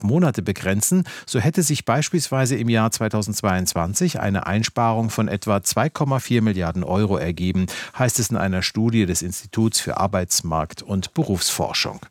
Monate begrenzen, so hätte sich beispielsweise im Jahr 2022 eine Einsparung von etwa 2,4 Milliarden Euro ergeben, heißt es in einer Studie des Instituts für Arbeitsmarkt- und Berufsforschung.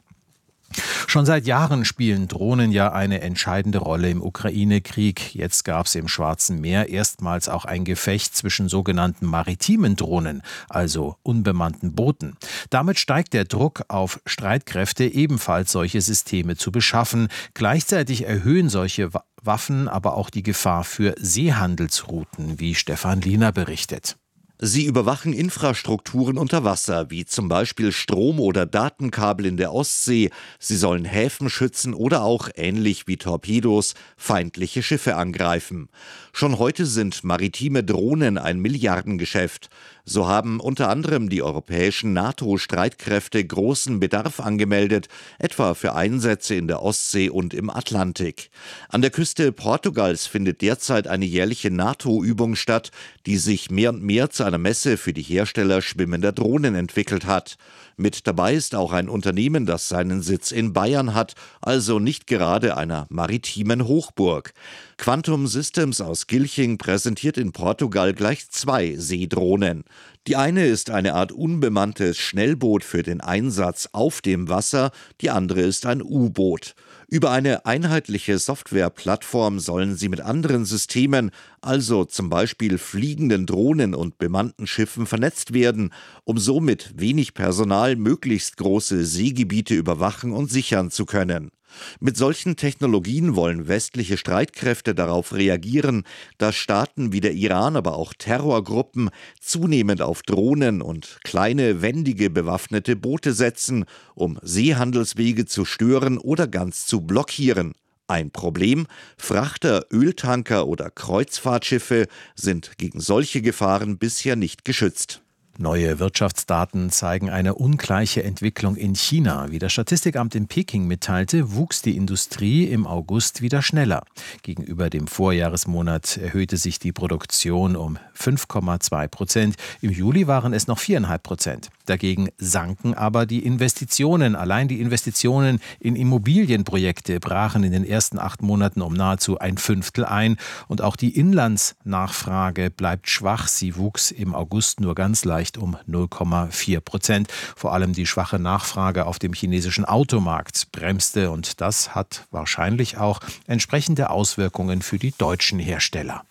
Schon seit Jahren spielen Drohnen ja eine entscheidende Rolle im Ukraine-Krieg. Jetzt gab es im Schwarzen Meer erstmals auch ein Gefecht zwischen sogenannten maritimen Drohnen, also unbemannten Booten. Damit steigt der Druck auf Streitkräfte, ebenfalls solche Systeme zu beschaffen. Gleichzeitig erhöhen solche Waffen aber auch die Gefahr für Seehandelsrouten, wie Stefan Liener berichtet. Sie überwachen Infrastrukturen unter Wasser, wie zum Beispiel Strom- oder Datenkabel in der Ostsee. Sie sollen Häfen schützen oder auch, ähnlich wie Torpedos, feindliche Schiffe angreifen. Schon heute sind maritime Drohnen ein Milliardengeschäft. So haben unter anderem die europäischen NATO-Streitkräfte großen Bedarf angemeldet, etwa für Einsätze in der Ostsee und im Atlantik. An der Küste Portugals findet derzeit eine jährliche NATO-Übung statt, die sich mehr und mehr zu einer Messe für die Hersteller schwimmender Drohnen entwickelt hat. Mit dabei ist auch ein Unternehmen, das seinen Sitz in Bayern hat, also nicht gerade einer maritimen Hochburg. Quantum Systems aus Gilching präsentiert in Portugal gleich 2 Seedrohnen. Die eine ist eine Art unbemanntes Schnellboot für den Einsatz auf dem Wasser, die andere ist ein U-Boot. Über eine einheitliche Softwareplattform sollen sie mit anderen Systemen, also zum Beispiel fliegenden Drohnen und bemannten Schiffen, vernetzt werden, um so mit wenig Personal möglichst große Seegebiete überwachen und sichern zu können. Mit solchen Technologien wollen westliche Streitkräfte darauf reagieren, dass Staaten wie der Iran, aber auch Terrorgruppen zunehmend auf Drohnen und kleine, wendige bewaffnete Boote setzen, um Seehandelswege zu stören oder ganz zu blockieren. Ein Problem: Frachter, Öltanker oder Kreuzfahrtschiffe sind gegen solche Gefahren bisher nicht geschützt. Neue Wirtschaftsdaten zeigen eine ungleiche Entwicklung in China. Wie das Statistikamt in Peking mitteilte, wuchs die Industrie im August wieder schneller. Gegenüber dem Vorjahresmonat erhöhte sich die Produktion um 5,2%. Im Juli waren es noch 4,5%. Dagegen sanken aber die Investitionen. Allein die Investitionen in Immobilienprojekte brachen in den ersten 8 Monaten um nahezu ein Fünftel ein. Und auch die Inlandsnachfrage bleibt schwach. Sie wuchs im August nur ganz leicht um 0,4%. Vor allem die schwache Nachfrage auf dem chinesischen Automarkt bremste und das hat wahrscheinlich auch entsprechende Auswirkungen für die deutschen Hersteller.